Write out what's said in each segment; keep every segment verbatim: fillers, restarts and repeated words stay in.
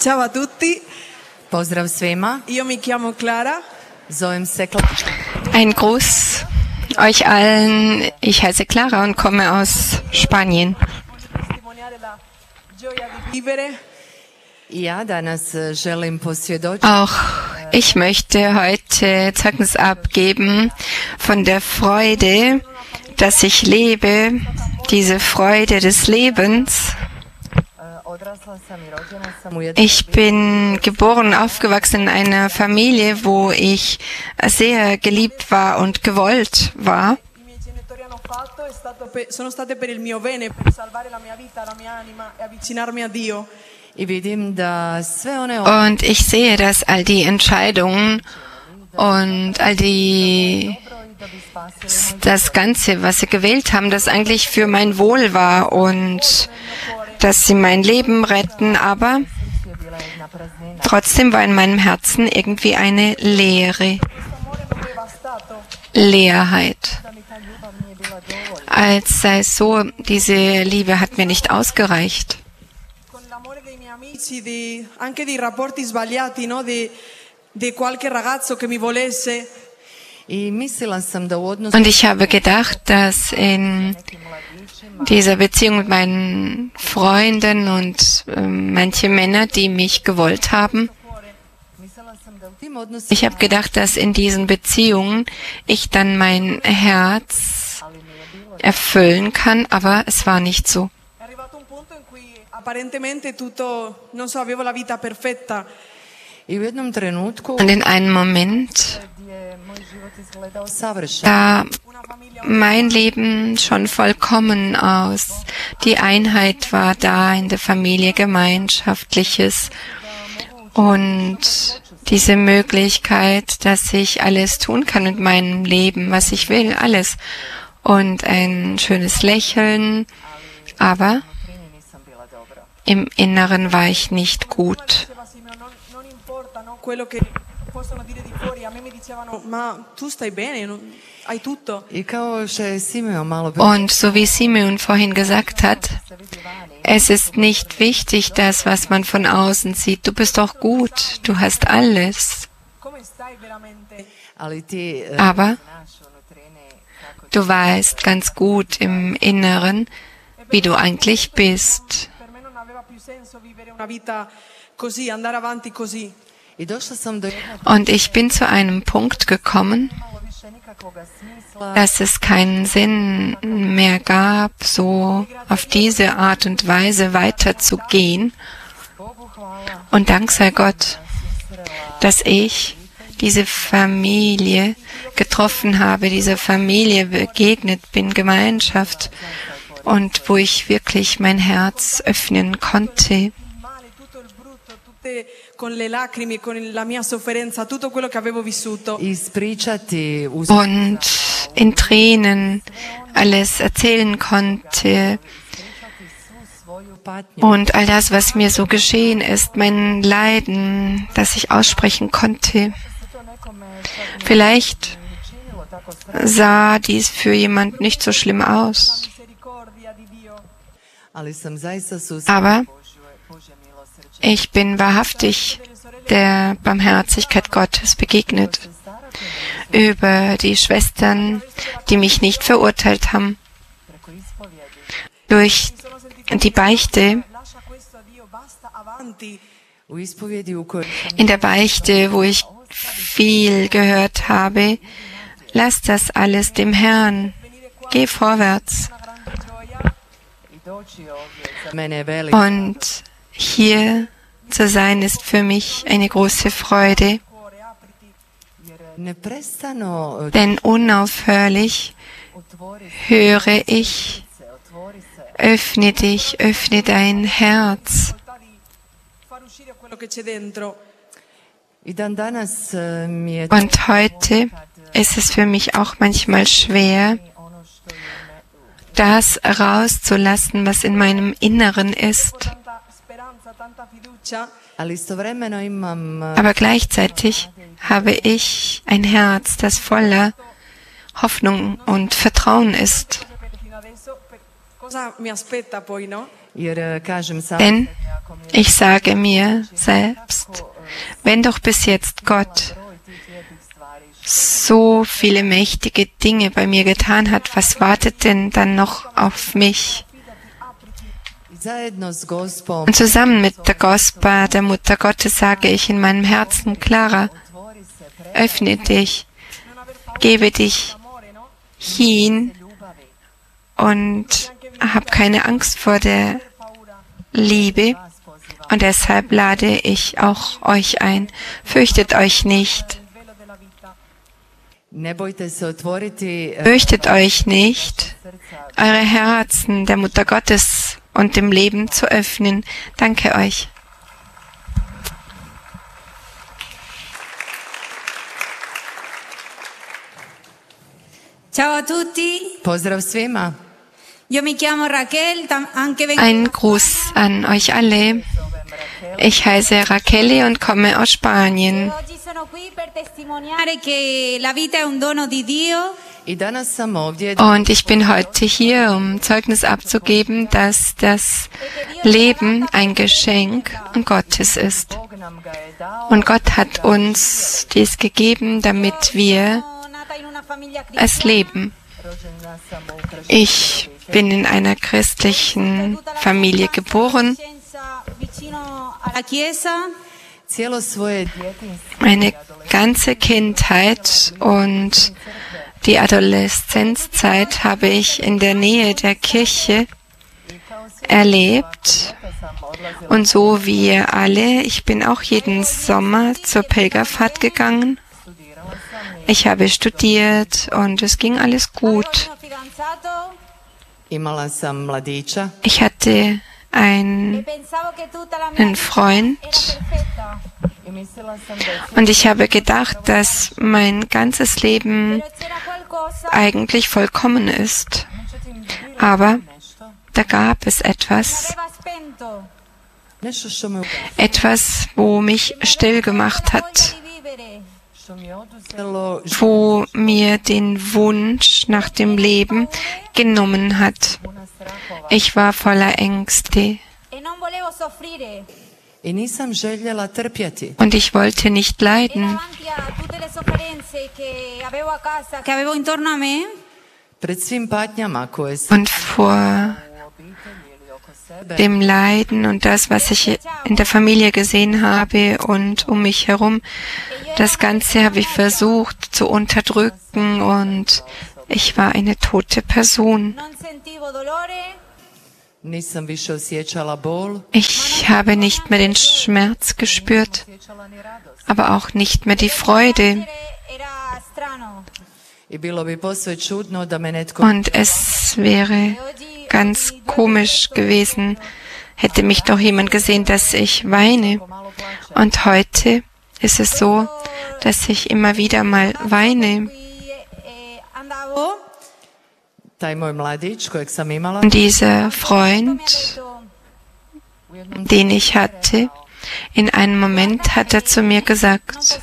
Ciao a tutti. Pozdrav svima. Io mi chiamo Clara. Zovem se Clara. Ein Gruß euch allen. Ich heiße Clara und komme aus Spanien. Ja, danas želim posvjedočiti. Auch ich möchte heute Zeugnis abgeben von der Freude, dass ich lebe, diese Freude des Lebens. Ich bin geboren und aufgewachsen in einer Familie, wo ich sehr geliebt war und gewollt war. Und ich sehe, dass all die Entscheidungen und all die das Ganze, was sie gewählt haben, das eigentlich für mein Wohl war und dass sie mein Leben retten, aber trotzdem war in meinem Herzen irgendwie eine Leere, Leerheit. Als sei es so, diese Liebe hat mir nicht ausgereicht. Und ich habe gedacht, dass in dieser Beziehung mit meinen Freunden und äh, manche Männer, die mich gewollt haben, ich habe gedacht, dass in diesen Beziehungen ich dann mein Herz erfüllen kann, aber es war nicht so. Und in einem Moment, da mein Leben schon vollkommen aus, die Einheit war da in der Familie, Gemeinschaftliches und diese Möglichkeit, dass ich alles tun kann mit meinem Leben, was ich will, alles. Und ein schönes Lächeln, aber im Inneren war ich nicht gut. Und so wie Simeon vorhin gesagt hat, es ist nicht wichtig, das, was man von außen sieht. Du bist doch gut, du hast alles. Aber du weißt ganz gut im Inneren, wie du eigentlich bist. Und ich bin zu einem Punkt gekommen, dass es keinen Sinn mehr gab, so auf diese Art und Weise weiterzugehen. Und Dank sei Gott, dass ich diese Familie getroffen habe, dieser Familie begegnet bin, Gemeinschaft, und wo ich wirklich mein Herz öffnen konnte. Und in Tränen alles erzählen konnte. Und all das, was mir so geschehen ist, mein Leiden, das ich aussprechen konnte. Vielleicht sah dies für jemand nicht so schlimm aus. Aber ich bin wahrhaftig der Barmherzigkeit Gottes begegnet über die Schwestern, die mich nicht verurteilt haben. Durch die Beichte, in der Beichte, wo ich viel gehört habe, lass das alles dem Herrn, geh vorwärts. Und hier zu sein ist für mich eine große Freude, denn unaufhörlich höre ich, öffne dich, öffne dein Herz. Und heute ist es für mich auch manchmal schwer, das rauszulassen, was in meinem Inneren ist. Aber gleichzeitig habe ich ein Herz, das voller Hoffnung und Vertrauen ist. Denn ich sage mir selbst, wenn doch bis jetzt Gott so viele mächtige Dinge bei mir getan hat, was wartet denn dann noch auf mich? Und zusammen mit der Gospa, der Mutter Gottes, sage ich in meinem Herzen, Clara, öffne dich, gebe dich hin und hab keine Angst vor der Liebe. Und deshalb lade ich auch euch ein. Fürchtet euch nicht. Fürchtet euch nicht, eure Herzen der Mutter Gottes und dem Leben zu öffnen. Danke euch. Ciao a tutti. Pozdrav svima. Io mi chiamo Raquel, anche vengo. Ein Gruß an euch alle. Ich heiße Raquel und komme aus Spanien. Oggi sono qui per testimoniare che la vita è un dono di Dio. Und ich bin heute hier, um Zeugnis abzugeben, dass das Leben ein Geschenk Gottes ist. Und Gott hat uns dies gegeben, damit wir es leben. Ich bin in einer christlichen Familie geboren. Meine ganze Kindheit und die Adoleszenzzeit habe ich in der Nähe der Kirche erlebt. Und so wie ihr alle, ich bin auch jeden Sommer zur Pilgerfahrt gegangen. Ich habe studiert und es ging alles gut. Ich hatte einen, einen Freund und ich habe gedacht, dass mein ganzes Leben eigentlich vollkommen ist. Aber da gab es etwas, etwas, wo mich still gemacht hat, wo mir den Wunsch nach dem Leben genommen hat. Ich war voller Ängste. Und ich wollte nicht leiden. Und vor dem Leiden und das, was ich in der Familie gesehen habe und um mich herum, das Ganze habe ich versucht zu unterdrücken und ich war eine tote Person. Ich habe nicht mehr den Schmerz gespürt, aber auch nicht mehr die Freude. Und es wäre ganz komisch gewesen, hätte mich doch jemand gesehen, dass ich weine. Und heute ist es so, dass ich immer wieder mal weine. Und dieser Freund, den ich hatte, in einem Moment hat er zu mir gesagt,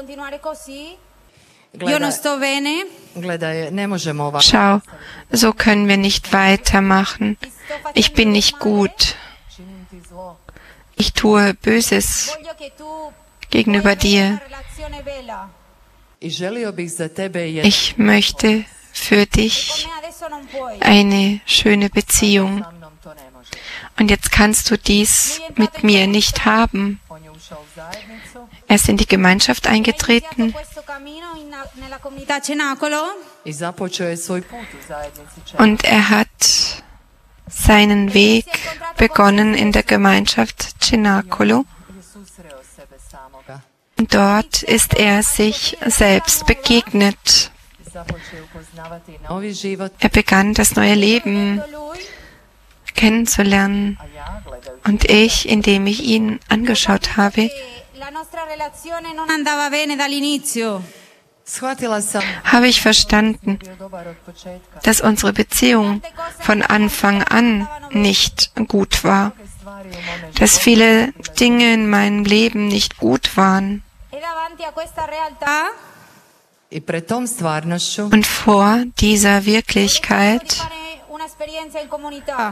schau, so können wir nicht weitermachen. Ich bin nicht gut. Ich tue Böses gegenüber dir. Ich möchte für dich eine schöne Beziehung. Und jetzt kannst du dies mit mir nicht haben. Er ist in die Gemeinschaft eingetreten und er hat seinen Weg begonnen in der Gemeinschaft Cenacolo. Und dort ist er sich selbst begegnet. Er begann das neue Leben kennenzulernen. Und ich, indem ich ihn angeschaut habe, habe ich verstanden, dass unsere Beziehung von Anfang an nicht gut war, dass viele Dinge in meinem Leben nicht gut waren. Und vor dieser Wirklichkeit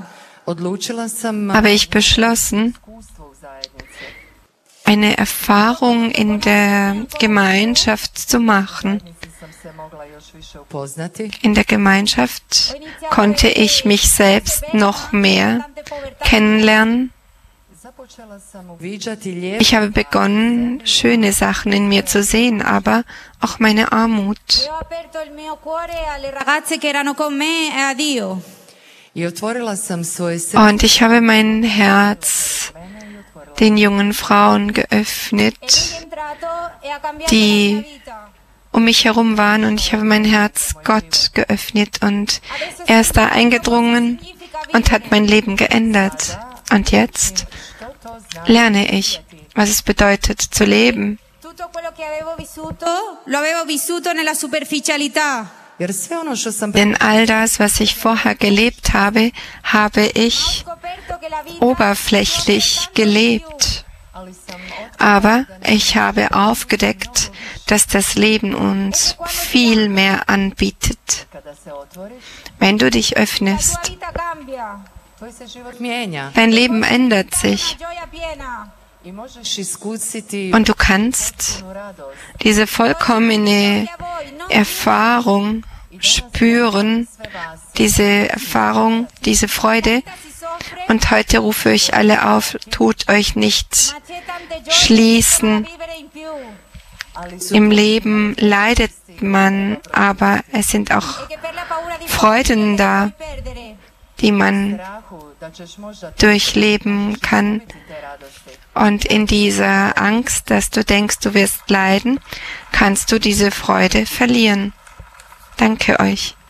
Odlučila sam habe ich beschlossen, iskustvo u zajednici. eine Erfahrung in der Gemeinschaft zu machen. Zajednici sam se mogla još više upoznati. In der Gemeinschaft konnte ich mich selbst noch mehr kennenlernen. Započela sam uviđati lijepe Ich habe begonnen, schöne Sachen in mir zu sehen, aber auch meine Armut. Ho aperto il mio cuore alle ragazze che erano con me e a Dio. i otvorila sam svoje srce Und ich habe mein Herz den jungen Frauen geöffnet, È entrato e ha cambiato Die- la mia vita. um mich herum waren, und ich habe mein Herz Gott geöffnet, und er ist da eingedrungen und hat mein Leben geändert. Und jetzt lerne ich, was es bedeutet zu leben. Tutto quello che avevo vissuto, lo avevo vissuto nella superficialità. jer sve ono što sam Denn all das, was ich vorher gelebt habe, habe ich Scoperto che la vita oberflächlich gelebt. ali sam Aber ich habe aufgedeckt, dass das Leben uns viel mehr anbietet. kada se otvoriš, Wenn du dich la öffnest, tua vita cambia. tvoj se život mijenja dein Leben ändert sich, Una gioia piena. i možeš iskusiti und du kannst punu radost. diese vollkommene Erfahrung spüren, diese Erfahrung, diese Freude. Si soffre, Und heute rufe ich alle auf, tut euch nicht ma c'è tante gioie schließen. da vivere in più. Ali su Im Leben leidet man, aber es sind auch E che per la paura di Freuden da, puoi perdere. die man strahu da ćeš možda durchleben kann. te radosti. Und in dieser Angst, dass du denkst, du wirst leiden, kannst du diese Freude verlieren. Danke euch.